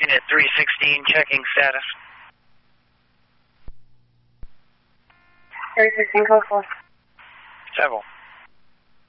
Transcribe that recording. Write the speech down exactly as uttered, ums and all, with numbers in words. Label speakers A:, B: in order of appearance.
A: Unit three sixteen, checking status.
B: three sixteen, code four.
A: Several.